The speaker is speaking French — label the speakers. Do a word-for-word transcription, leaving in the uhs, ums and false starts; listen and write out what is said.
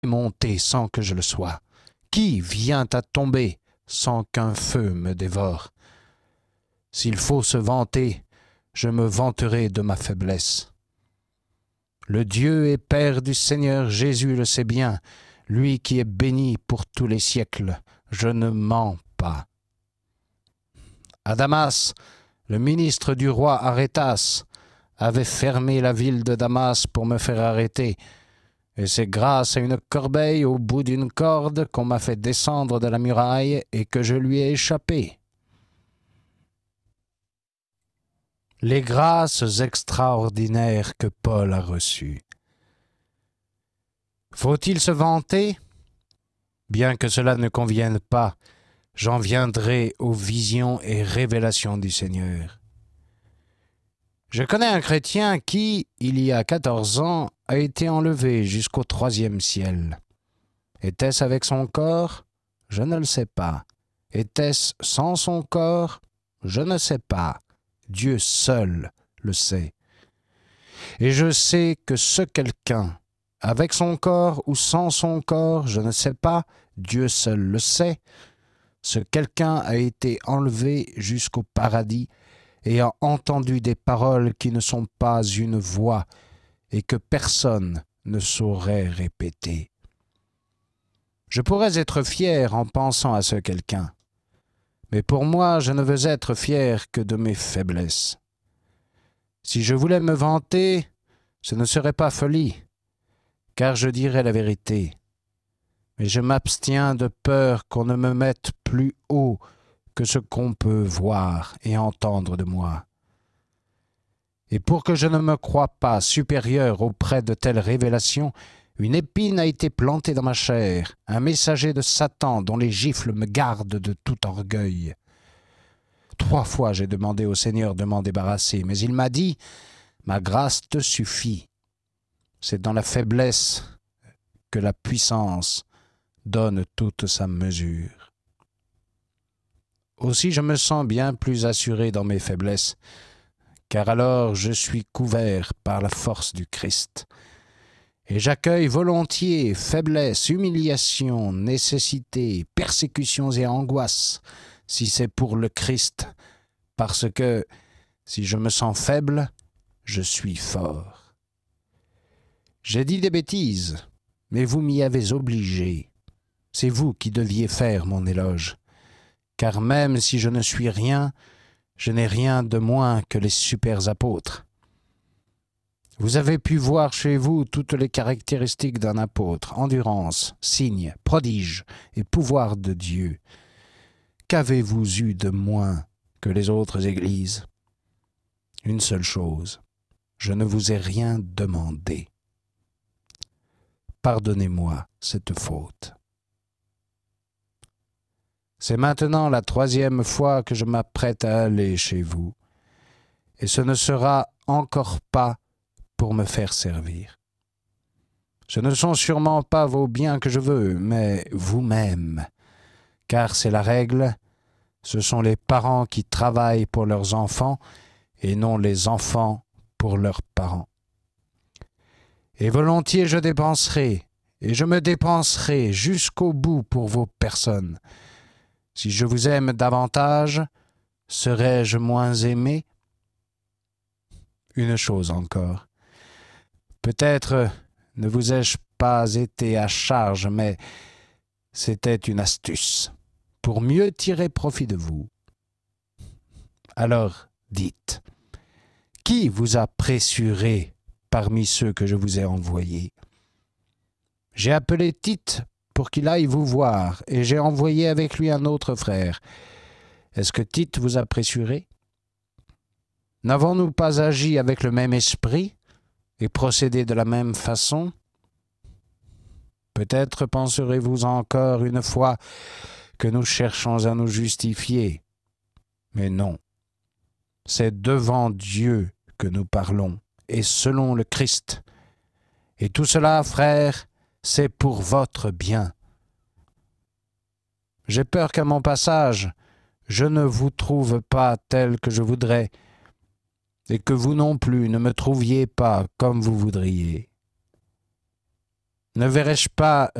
Speaker 1: monter sans que je le sois? Qui vient à tomber sans qu'un feu me dévore? S'il faut se vanter, je me vanterai de ma faiblesse. Le Dieu et Père du Seigneur Jésus le sait bien, lui qui est béni pour tous les siècles, je ne mens pas. À Damas, le ministre du roi Arétas avait fermé la ville de Damas pour me faire arrêter, et c'est grâce à une corbeille au bout d'une corde qu'on m'a fait descendre de la muraille et que je lui ai échappé. Les grâces extraordinaires que Paul a reçues. Faut-il se vanter? Bien que cela ne convienne pas, j'en viendrai aux visions et révélations du Seigneur. Je connais un chrétien qui, il y a quatorze ans, a été enlevé jusqu'au troisième ciel. Était-ce avec son corps? Je ne le sais pas. Était-ce sans son corps? Je ne sais pas. Dieu seul le sait. Et je sais que ce quelqu'un, avec son corps ou sans son corps, je ne sais pas, Dieu seul le sait, ce quelqu'un a été enlevé jusqu'au paradis et a entendu des paroles qui ne sont pas une voix et que personne ne saurait répéter. Je pourrais être fier en pensant à ce quelqu'un, mais pour moi, je ne veux être fier que de mes faiblesses. Si je voulais me vanter, ce ne serait pas folie, car je dirais la vérité. Mais je m'abstiens de peur qu'on ne me mette plus haut que ce qu'on peut voir et entendre de moi. Et pour que je ne me croie pas supérieur auprès de telles révélations, une épine a été plantée dans ma chair, un messager de Satan dont les gifles me gardent de tout orgueil. Trois fois j'ai demandé au Seigneur de m'en débarrasser, mais il m'a dit « Ma grâce te suffit. C'est dans la faiblesse que la puissance donne toute sa mesure. » Aussi je me sens bien plus assuré dans mes faiblesses, car alors je suis couvert par la force du Christ. Et j'accueille volontiers faiblesse, humiliation, nécessité, persécutions et angoisses, si c'est pour le Christ, parce que si je me sens faible, je suis fort. J'ai dit des bêtises, mais vous m'y avez obligé. C'est vous qui deviez faire mon éloge, car même si je ne suis rien, je n'ai rien de moins que les super apôtres. Vous avez pu voir chez vous toutes les caractéristiques d'un apôtre, endurance, signes, prodiges et pouvoir de Dieu. Qu'avez-vous eu de moins que les autres églises? Une seule chose, je ne vous ai rien demandé. Pardonnez-moi cette faute. C'est maintenant la troisième fois que je m'apprête à aller chez vous, et ce ne sera encore pas pour me faire servir. Ce ne sont sûrement pas vos biens que je veux, mais vous-même, car c'est la règle, ce sont les parents qui travaillent pour leurs enfants et non les enfants pour leurs parents. Et volontiers je dépenserai, et je me dépenserai jusqu'au bout pour vos personnes. Si je vous aime davantage, serais-je moins aimé? Une chose encore. Peut-être ne vous ai-je pas été à charge, mais c'était une astuce pour mieux tirer profit de vous. Alors dites, qui vous a pressuré parmi ceux que je vous ai envoyés? J'ai appelé Tite pour qu'il aille vous voir, et j'ai envoyé avec lui un autre frère. Est-ce que Tite vous a pressuré? N'avons-nous pas agi avec le même esprit et procédé de la même façon? Peut-être penserez-vous encore une fois que nous cherchons à nous justifier. Mais non, c'est devant Dieu que nous parlons, et selon le Christ. Et tout cela, frères, c'est pour votre bien. J'ai peur qu'à mon passage, je ne vous trouve pas tel que je voudrais, et que vous non plus ne me trouviez pas comme vous voudriez. Ne verrais-je pas